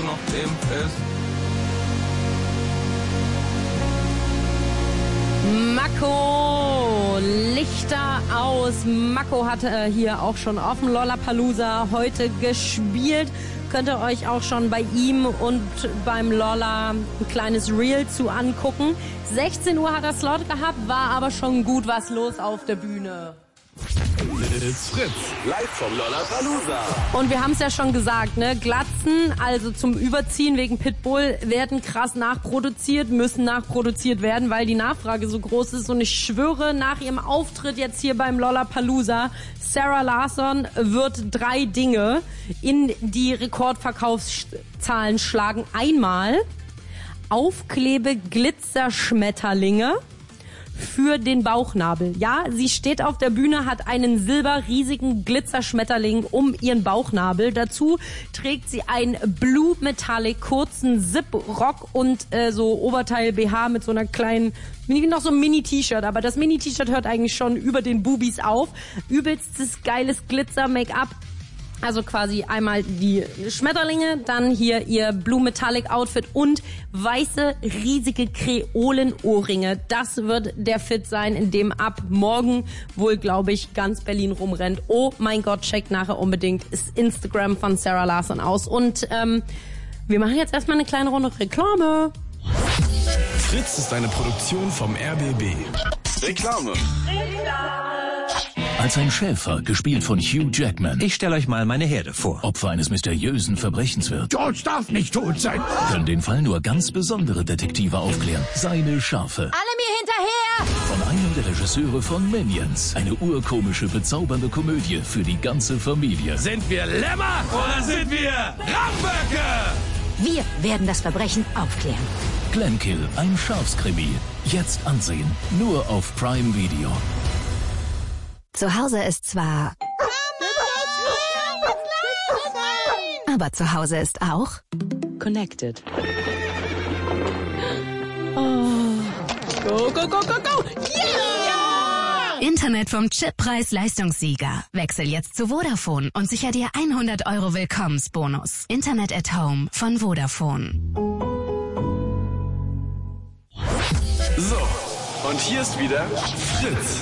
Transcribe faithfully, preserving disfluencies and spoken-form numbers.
noch dem Fest. Mako, Lichter aus. Mako hat äh, hier auch schon auf dem Lollapalooza heute gespielt. Könnt ihr euch auch schon bei ihm und beim Lolla ein kleines Reel zu angucken. sechzehn Uhr hat er Slot gehabt, war aber schon gut was los auf der Bühne. It's Fritz, live vom Lollapalooza. Und wir haben es ja schon gesagt, ne? Glatzen, also zum Überziehen wegen Pitbull, werden krass nachproduziert, müssen nachproduziert werden, weil die Nachfrage so groß ist. Und ich schwöre, nach ihrem Auftritt jetzt hier beim Lollapalooza, Sarah Larsson wird drei Dinge in die Rekordverkaufszahlen schlagen. Einmal Aufklebe-Glitzer-Schmetterlinge für den Bauchnabel. Ja, sie steht auf der Bühne, hat einen silberriesigen Glitzerschmetterling um ihren Bauchnabel. Dazu trägt sie einen Blue Metallic kurzen Zip-Rock und äh, so Oberteil-B H mit so einer kleinen, wie noch so ein Mini-T-Shirt. Aber das Mini-T-Shirt hört eigentlich schon über den Bubis auf. Übelstes geiles Glitzer-Make-up. Also quasi einmal die Schmetterlinge, dann hier ihr Blue Metallic Outfit und weiße, riesige Kreolenohrringe. Das wird der Fit sein, in dem ab morgen wohl, glaube ich, ganz Berlin rumrennt. Oh mein Gott, checkt nachher unbedingt das Instagram von Sarah Larsson aus. Und ähm, wir machen jetzt erstmal eine kleine Runde Reklame. Fritz ist eine Produktion vom R B B. Reklame. Als ein Schäfer, gespielt von Hugh Jackman, Ich stelle euch mal meine Herde vor. Opfer eines mysteriösen Verbrechens wird, George darf nicht tot sein. können den Fall nur ganz besondere Detektive aufklären. Seine Schafe. Alle mir hinterher! Von einem der Regisseure von Minions. Eine urkomische, bezaubernde Komödie für die ganze Familie. Sind wir Lämmer oder sind wir Ramböcke? Wir werden das Verbrechen aufklären. Glenkill, ein Schafskrimi. Jetzt ansehen. Nur auf Prime Video. Zu Hause ist zwar... Aber zu Hause ist auch... Connected. Oh. Go, go, go, go, go! Yeah! Internet vom Chippreis-Leistungssieger. Wechsel jetzt zu Vodafone und sicher dir hundert Euro Willkommensbonus. Internet at Home von Vodafone. So, und hier ist wieder Fritz.